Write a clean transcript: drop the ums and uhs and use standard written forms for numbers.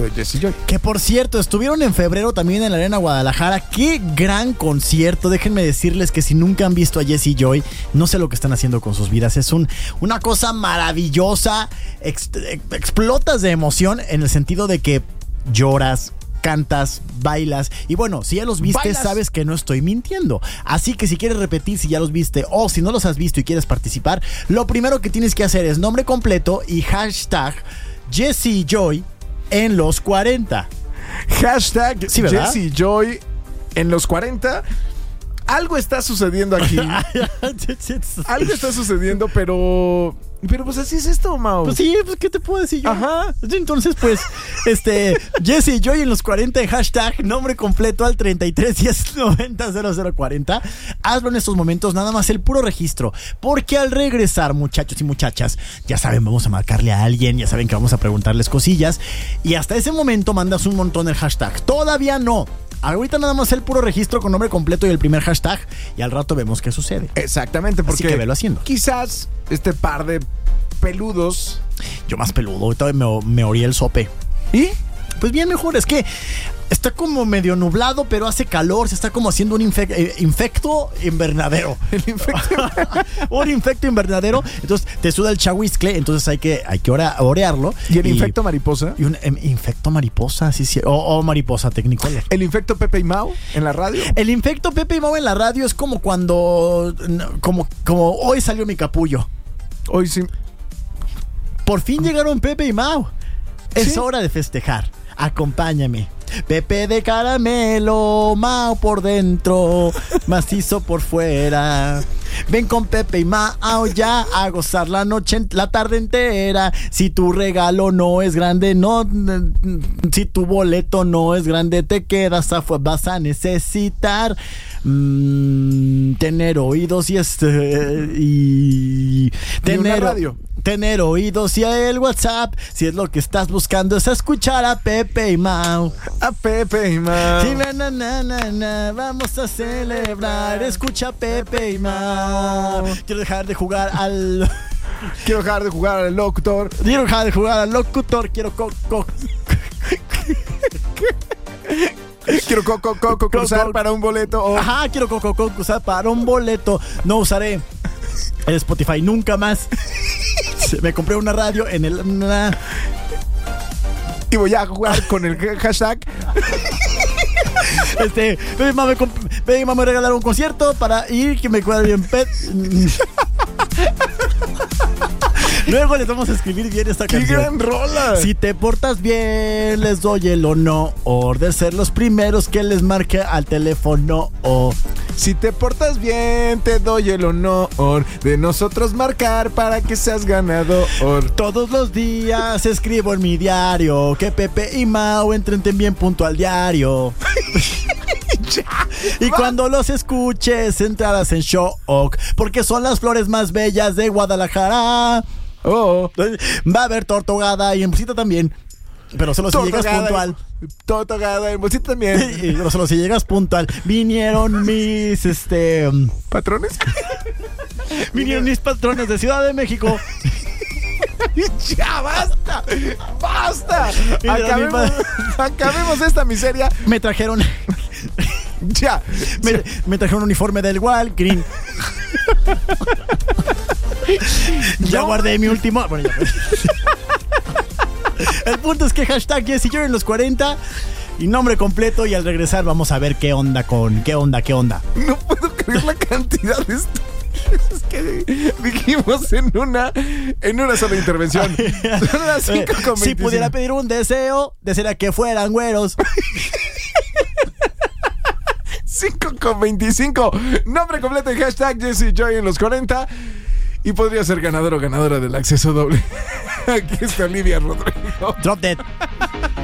lo de Jessie Joy. Que por cierto, estuvieron en febrero también en la Arena Guadalajara. ¡Qué gran concierto! Déjenme decirles que si nunca han visto a Jessie Joy, no sé lo que están haciendo con sus vidas. Es una cosa maravillosa. Explotas de emoción en el sentido de que lloras, cantas, bailas. Y bueno, si ya los viste, ¿bailas? Sabes que no estoy mintiendo. Así que si quieres repetir, si ya los viste o si no los has visto y quieres participar, lo primero que tienes que hacer es nombre completo y hashtag Jessie Joy en los 40. Hashtag sí, Jessie Joy en los 40. Algo está sucediendo aquí. Algo está sucediendo, pero pues así es esto, Mau. Pues sí, pues ¿qué te puedo decir yo? Ajá. Entonces, pues, Jessie Joy en los 40 en hashtag, nombre completo al 33 10 90 0040. Hazlo en estos momentos, nada más el puro registro. Porque al regresar, muchachos y muchachas, ya saben, vamos a marcarle a alguien, ya saben que vamos a preguntarles cosillas. Y hasta ese momento mandas un montón el hashtag. Todavía no. Ahorita nada más el puro registro con nombre completo y el primer hashtag. Y al rato vemos qué sucede. Exactamente, porque así que velo haciendo. Quizás este par de peludos. Yo más peludo, ahorita me orí el sope. ¿Y? Pues bien mejor, es que está como medio nublado, pero hace calor, se está como haciendo un infecto invernadero. El infecto. Un infecto invernadero, entonces te suda el chahuizcle, entonces hay que orearlo. ¿Y el infecto mariposa? Y un infecto mariposa, sí, o mariposa Technicolor. ¿El infecto Pepe y Mau en la radio? El infecto Pepe y Mau en la radio es como cuando, como hoy salió mi capullo. Hoy sí. Por fin llegaron Pepe y Mau. Es ¿sí? Hora de festejar. Acompáñame. Pepe de caramelo, Mau por dentro, macizo por fuera. Ven con Pepe y Mau ya a gozar la noche, la tarde entera. Si tu regalo no es grande, no. Si tu boleto no es grande, te quedas afuera. Vas a necesitar tener oídos y tener radio. Tener oídos y el WhatsApp. Si es lo que estás buscando es escuchar a Pepe y Mau. A Pepe y Mau. Sí, vamos a celebrar. Escucha a Pepe y Mau. Quiero dejar de jugar al locutor. Quiero dejar de jugar al locutor. Quiero Quiero cruzar para un boleto. Ajá, quiero cruzar para un boleto. No usaré el Spotify nunca más. Me compré una radio en el... Y voy a jugar con el hashtag. Baby Mama me regalaron un concierto para ir, que me cuadre bien pet. Luego les vamos a escribir bien esta canción. ¡Qué gran rola! Si te portas bien, les doy el honor de ser los primeros que les marque al teléfono. Si te portas bien, te doy el honor de nosotros marcar para que seas ganador. Todos los días escribo en mi diario que Pepe y Mau entren bien punto al diario. Y cuando los escuches, entrarás en shock, porque son las flores más bellas de Guadalajara. Va a haber tortogada y en bolsita también. Pero solo si llegas puntual. Tortogada en bolsita también. Pero solo si llegas puntual. Vinieron mis ¿patrones? Vinieron mis patrones de Ciudad de México. ¡Ya basta! ¡Basta! Acabemos esta miseria. Me trajeron. Ya. Me trajeron un uniforme del Walgreen. Ya guardé mi último. Bueno, ya. El punto es que hashtag Jessie Joy en los 40 y nombre completo, y al regresar vamos a ver qué onda. No puedo creer la cantidad de es que dijimos en una sola intervención. Son las 5:25. Si pudiera pedir un deseo, desearía que fueran güeros. 5:25. Nombre completo y hashtag Jessie Joy en los 40. Y podría ser ganador o ganadora del acceso doble. Aquí está Olivia Rodrigo. Drop Dead.